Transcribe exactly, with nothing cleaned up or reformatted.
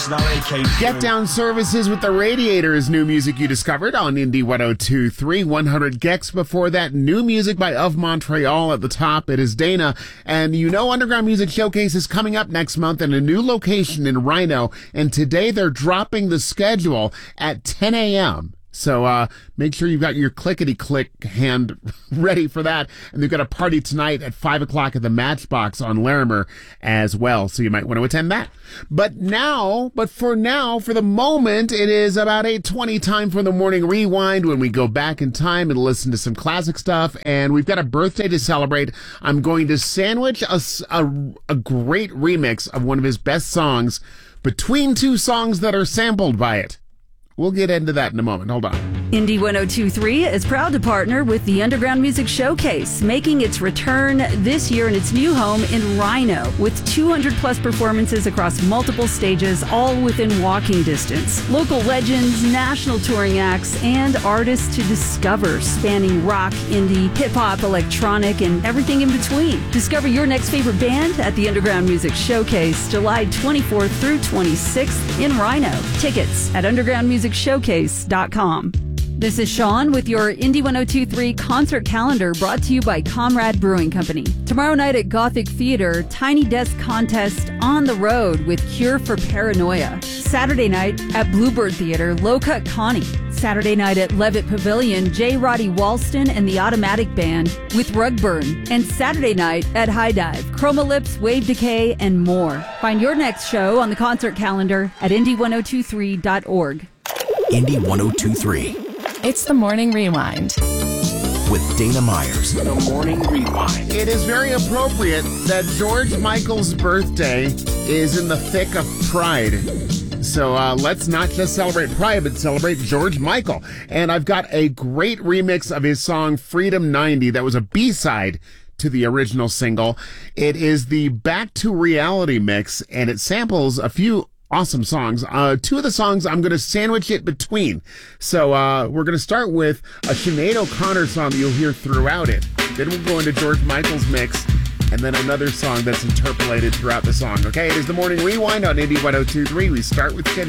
Get Down Services with the Radiators, new music you discovered on Indie one oh two point three. one hundred Gex before that, new music by Of Montreal at the top. It is Dana. And you know Underground Music Showcase is coming up next month in a new location in Rhino. And today they're dropping the schedule at ten a.m. So uh make sure you've got your clickety-click hand ready for that. And they've got a party tonight at five o'clock at the Matchbox on Larimer as well. So you might want to attend that. But now, but for now, for the moment, it is about eight twenty, time for the Morning Rewind, when we go back in time and listen to some classic stuff. And we've got a birthday to celebrate. I'm going to sandwich a, a, a great remix of one of his best songs between two songs that are sampled by it. We'll get into that in a moment. Hold on. Indie one oh two point three is proud to partner with the Underground Music Showcase, making its return this year in its new home in Rhino, with two hundred plus performances across multiple stages, all within walking distance. Local legends, national touring acts, and artists to discover, spanning rock, indie, hip-hop, electronic, and everything in between. Discover your next favorite band at the Underground Music Showcase, July twenty-fourth through twenty-sixth in Rhino. Tickets at underground music showcase dot com. This is Sean with your Indie one oh two point three concert calendar, brought to you by Comrade Brewing Company. Tomorrow night at Gothic Theater, Tiny Desk Contest on the Road with Cure for Paranoia. Saturday night at Bluebird Theater, Low Cut Connie. Saturday night at Levitt Pavilion, J. Roddy Walston and the Automatic Band with Rugburn. And Saturday night at High Dive, Chroma Lips, Wave Decay, and more. Find your next show on the concert calendar at indie one oh two three dot org. Indie one oh two point three. It's the Morning Rewind with Dana Myers. The Morning Rewind. It is very appropriate that George Michael's birthday is in the thick of Pride. So uh, let's not just celebrate Pride, but celebrate George Michael. And I've got a great remix of his song Freedom ninety that was a B-side to the original single. It is the Back to Reality mix, and it samples a few awesome songs. Uh, two of the songs I'm going to sandwich it between. So uh, we're going to start with a Sinead O'Connor song that you'll hear throughout it. Then we'll go into George Michael's mix, and then another song that's interpolated throughout the song. Okay, it is the Morning Rewind on Indie one oh two point three. We start with Sinead.